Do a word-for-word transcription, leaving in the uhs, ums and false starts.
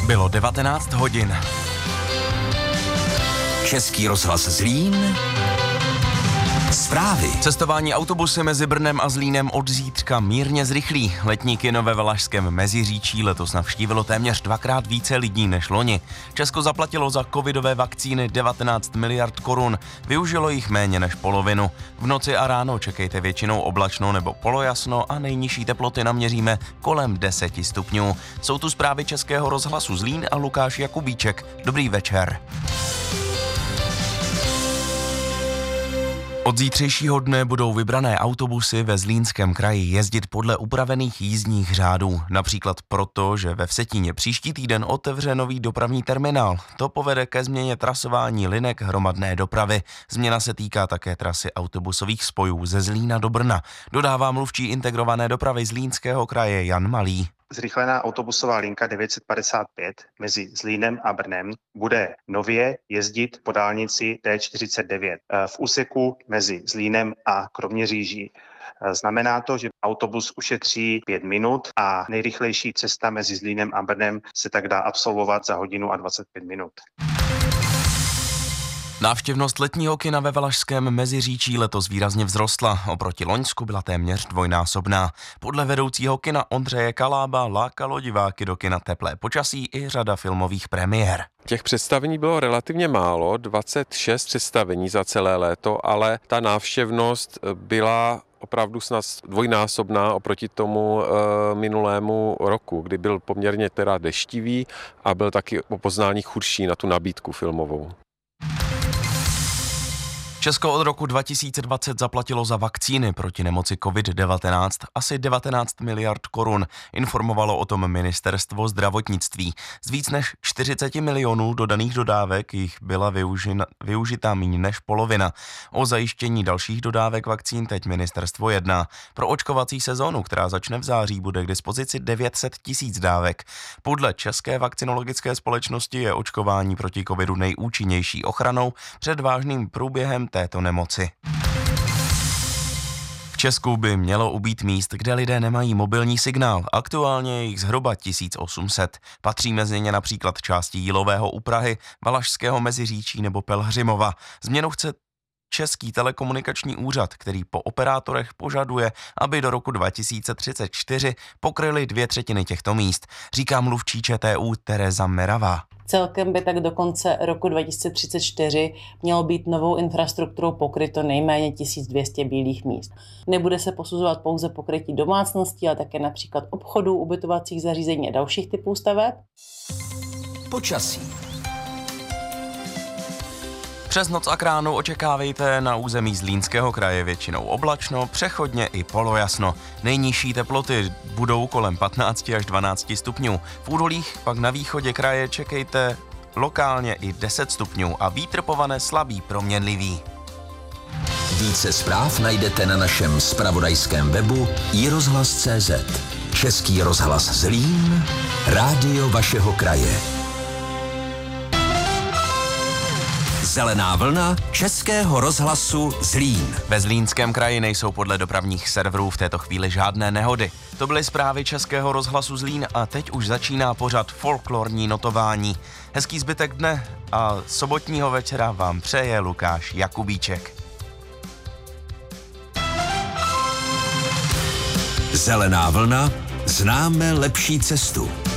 Bylo devatenáct hodin. Český rozhlas Zlín. Zprávy. Cestování autobusy mezi Brnem a Zlínem od zítřka mírně zrychlí. Letní kino ve Valašském Meziříčí letos navštívilo téměř dvakrát více lidí než loni. Česko zaplatilo za covidové vakcíny devatenáct miliard korun, využilo jich méně než polovinu. V noci a ráno čekejte většinou oblačno nebo polojasno a nejnižší teploty naměříme kolem deseti stupňů. Jsou tu zprávy Českého rozhlasu Zlín a Lukáš Jakubíček. Dobrý večer. Od zítřejšího dne budou vybrané autobusy ve Zlínském kraji jezdit podle upravených jízdních řádů. Například proto, že ve Vsetíně příští týden otevře nový dopravní terminál. To povede ke změně trasování linek hromadné dopravy. Změna se týká také trasy autobusových spojů ze Zlína do Brna. Dodává mluvčí integrované dopravy Zlínského kraje Jan Malý. Zrychlená autobusová linka devět set padesát pět mezi Zlínem a Brnem bude nově jezdit po dálnici D čtyřicet devět v úseku mezi Zlínem a Kroměříží. Znamená to, že autobus ušetří pět minut a nejrychlejší cesta mezi Zlínem a Brnem se tak dá absolvovat za hodinu a dvacet pět minut. Návštěvnost letního kina ve Valašském Meziříčí letos výrazně vzrostla. Oproti loňsku byla téměř dvojnásobná. Podle vedoucího kina Ondřeje Kalába lákalo diváky do kina teplé počasí i řada filmových premiér. Těch představení bylo relativně málo, dvacet šest představení za celé léto, ale ta návštěvnost byla opravdu snad dvojnásobná oproti tomu e, minulému roku, kdy byl poměrně teda deštivý a byl taky o poznání chudší na tu nabídku filmovou. Česko od roku dva tisíce dvacet zaplatilo za vakcíny proti nemoci covid devatenáct asi devatenáct miliard korun, informovalo o tom ministerstvo zdravotnictví. Z víc než čtyřicet milionů dodaných dodávek jich byla využina, využita méně než polovina. O zajištění dalších dodávek vakcín teď ministerstvo jedná. Pro očkovací sezónu, která začne v září, bude k dispozici devět set tisíc dávek. Podle České vakcinologické společnosti je očkování proti covidu nejúčinnější ochranou před vážným průběhem této nemoci. V Česku by mělo ubýt míst, kde lidé nemají mobilní signál. Aktuálně je jich zhruba tisíc osm set. Patří mezi ně například části Jílového u Prahy, Valašského Meziříčí nebo Pelhřimova. Změnu chce Český telekomunikační úřad, který po operátorech požaduje, aby do roku dva tisíce třicet čtyři pokryli dvě třetiny těchto míst, říká mluvčí ČTÚ Tereza Meravá. Celkem by tak do konce roku dva tisíce třicet čtyři mělo být novou infrastrukturou pokryto nejméně tisíc dvě stě bílých míst. Nebude se posuzovat pouze pokrytí domácností, ale také například obchodů, ubytovacích zařízení a dalších typů staveb. Počasí. Přes noc a k ránu očekávejte na území Zlínského kraje většinou oblačno, přechodně i polojasno. Nejnižší teploty budou kolem patnáct až dvanáct stupňů. V údolích pak na východě kraje čekejte lokálně i deset stupňů a vítr povane slabý proměnlivý. Více zpráv najdete na našem zpravodajském webu i rozhlas tečka cé zet. Český rozhlas Zlín, rádio vašeho kraje. Zelená vlna Českého rozhlasu Zlín. Ve Zlínském kraji nejsou podle dopravních serverů v této chvíli žádné nehody. To byly zprávy Českého rozhlasu Zlín a teď už začíná pořad folklorní notování. Hezký zbytek dne a sobotního večera vám přeje Lukáš Jakubíček. Zelená vlna, známe lepší cestu.